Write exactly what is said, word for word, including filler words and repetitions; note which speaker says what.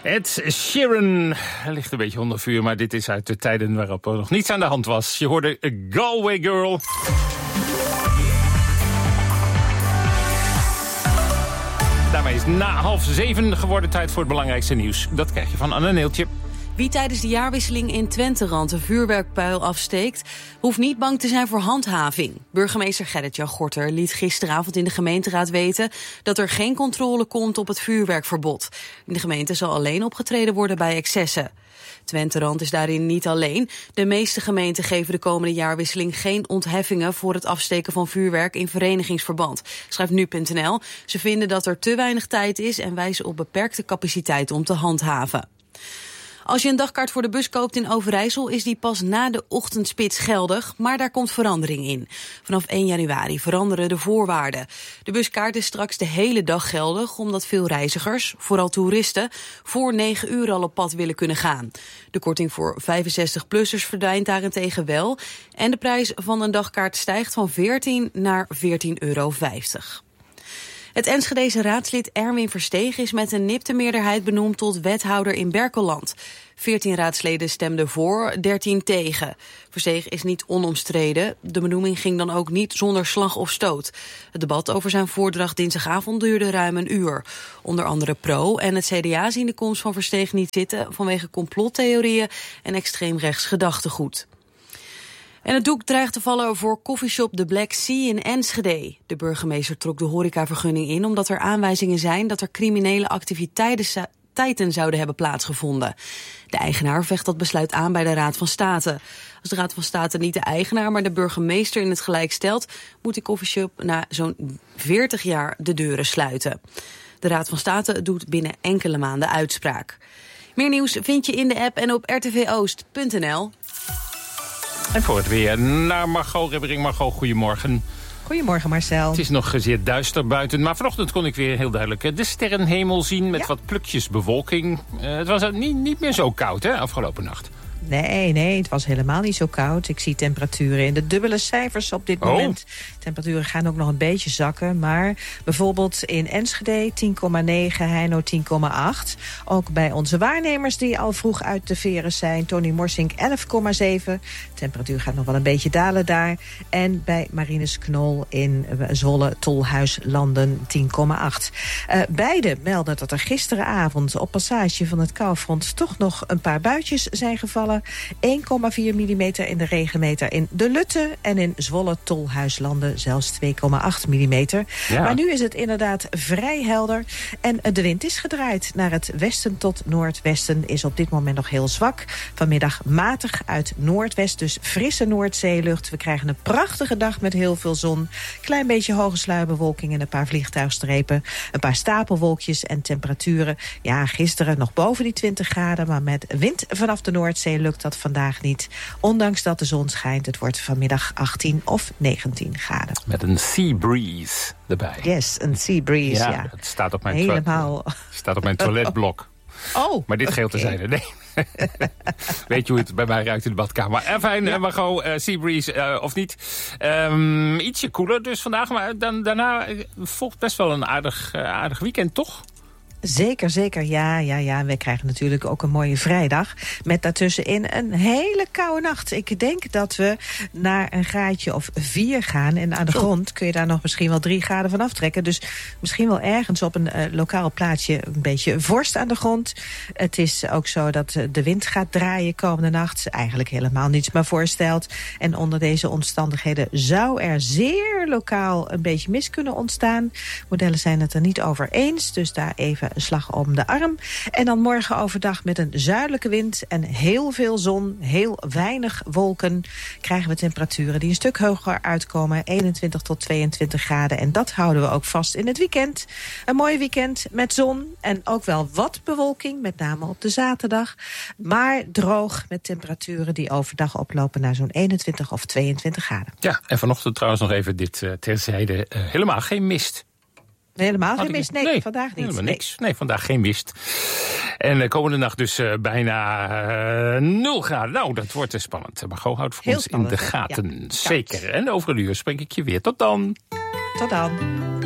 Speaker 1: Ed Sheeran ligt een beetje onder vuur, maar dit is uit de tijden waarop er nog niets aan de hand was. Je hoorde A Galway Girl. Daarmee is het na half zeven geworden tijd voor het belangrijkste nieuws. Dat krijg je van Anne Neeltje.
Speaker 2: Wie tijdens de jaarwisseling in Twenterand een vuurwerkpuil afsteekt, hoeft niet bang te zijn voor handhaving. Burgemeester Gerrit-Jan Gorter liet gisteravond in de gemeenteraad weten dat er geen controle komt op het vuurwerkverbod. In de gemeente zal alleen opgetreden worden bij excessen. Twenterand is daarin niet alleen. De meeste gemeenten geven de komende jaarwisseling geen ontheffingen voor het afsteken van vuurwerk in verenigingsverband, schrijft nu punt n l. Ze vinden dat er te weinig tijd is en wijzen op beperkte capaciteit om te handhaven. Als je een dagkaart voor de bus koopt in Overijssel is die pas na de ochtendspits geldig, maar daar komt verandering in. Vanaf één januari veranderen de voorwaarden. De buskaart is straks de hele dag geldig, omdat veel reizigers, vooral toeristen, voor negen uur al op pad willen kunnen gaan. De korting voor vijfenzestig-plussers verdwijnt daarentegen wel en de prijs van een dagkaart stijgt van veertien naar veertien euro vijftig. Het Enschedese raadslid Erwin Versteeg is met een nipte meerderheid benoemd tot wethouder in Berkelland. Veertien raadsleden stemden voor, dertien tegen. Versteeg is niet onomstreden. De benoeming ging dan ook niet zonder slag of stoot. Het debat over zijn voordracht dinsdagavond duurde ruim een uur. Onder andere Pro en het C D A zien de komst van Versteeg niet zitten vanwege complottheorieën en extreemrechts gedachtegoed. En het doek dreigt te vallen voor koffieshop The Black Sea in Enschede. De burgemeester trok de horecavergunning in omdat er aanwijzingen zijn dat er criminele activiteiten zouden hebben plaatsgevonden. De eigenaar vecht dat besluit aan bij de Raad van State. Als de Raad van State niet de eigenaar, maar de burgemeester in het gelijk stelt, moet de koffieshop na zo'n veertig jaar de deuren sluiten. De Raad van State doet binnen enkele maanden uitspraak. Meer nieuws vind je in de app en op r t v oost punt n l.
Speaker 1: En voor het weer naar Margot Ribbering. Margot, goedemorgen.
Speaker 3: Goedemorgen Marcel.
Speaker 1: Het is nog zeer duister buiten, maar vanochtend kon ik weer heel duidelijk de sterrenhemel zien met ja. wat plukjes bewolking. Uh, het was niet, niet meer zo koud, hè, afgelopen nacht.
Speaker 3: Nee, nee, het was helemaal niet zo koud. Ik zie temperaturen in de dubbele cijfers op dit
Speaker 1: oh.
Speaker 3: moment. Temperaturen gaan ook nog een beetje zakken. Maar bijvoorbeeld in Enschede tien komma negen, Heino tien komma acht. Ook bij onze waarnemers die al vroeg uit de veren zijn. Tony Morsink elf komma zeven. Temperatuur gaat nog wel een beetje dalen daar. En bij Marines Knol in Zwolle, Tolhuis, Landen tien komma acht. Uh, beide melden dat er gisteravond op passage van het koufront toch nog een paar buitjes zijn gevallen. één komma vier millimeter in de regenmeter in De Lutte en in Zwolle, Tolhuislanden zelfs twee komma acht millimeter. Ja. Maar nu is het inderdaad vrij helder en de wind is gedraaid naar het westen tot noordwesten, is op dit moment nog heel zwak. Vanmiddag matig uit noordwest, dus frisse Noordzeelucht. We krijgen een prachtige dag met heel veel zon, klein beetje hoge sluierbewolking en een paar vliegtuigstrepen, een paar stapelwolkjes en temperaturen. Ja, gisteren nog boven die twintig graden, maar met wind vanaf de Noordzee lukt dat vandaag niet. Ondanks dat de zon schijnt, het wordt vanmiddag achttien of negentien graden.
Speaker 1: Met een sea breeze erbij.
Speaker 3: Yes, een sea breeze, ja.
Speaker 1: ja. Het staat op mijn,
Speaker 3: Helemaal...
Speaker 1: to- staat op mijn toiletblok.
Speaker 3: Oh,
Speaker 1: maar dit
Speaker 3: okay.
Speaker 1: geheel terzijde, nee. Weet je hoe het bij mij ruikt in de badkamer? En fijn, ja. Margot, uh, sea breeze uh, of niet. Um, ietsje koeler dus vandaag, maar dan, daarna volgt best wel een aardig, uh, aardig weekend, toch?
Speaker 3: Zeker, zeker. Ja, ja, ja. We krijgen natuurlijk ook een mooie vrijdag. Met daartussenin een hele koude nacht. Ik denk dat we naar een graadje of vier gaan. En aan de Zo. grond kun je daar nog misschien wel drie graden van aftrekken. Dus misschien wel ergens op een uh, lokaal plaatsje een beetje vorst aan de grond. Het is ook zo dat uh, de wind gaat draaien komende nacht. Eigenlijk helemaal niets maar voorstelt. En onder deze omstandigheden zou er zeer lokaal een beetje mist kunnen ontstaan. Modellen zijn het er niet over eens. Dus daar even een slag om de arm. En dan morgen overdag met een zuidelijke wind en heel veel zon, heel weinig wolken, krijgen we temperaturen die een stuk hoger uitkomen, eenentwintig tot tweeëntwintig graden. En dat houden we ook vast in het weekend. Een mooi weekend met zon en ook wel wat bewolking, met name op de zaterdag. Maar droog met temperaturen die overdag oplopen naar zo'n eenentwintig of tweeëntwintig graden.
Speaker 1: Ja, en vanochtend trouwens nog even dit uh, terzijde. Uh, helemaal geen mist.
Speaker 3: Helemaal geen mist? Nee, nee, vandaag niet.
Speaker 1: Helemaal
Speaker 3: nee.
Speaker 1: niks. Nee, vandaag geen mist. En de komende nacht dus uh, bijna uh, nul graden. Nou, dat wordt uh, spannend. Margot houdt voor
Speaker 3: Heel
Speaker 1: ons
Speaker 3: spannend,
Speaker 1: in de gaten. Ja. Zeker. En over een uur spreek ik je weer. Tot dan.
Speaker 3: Tot dan.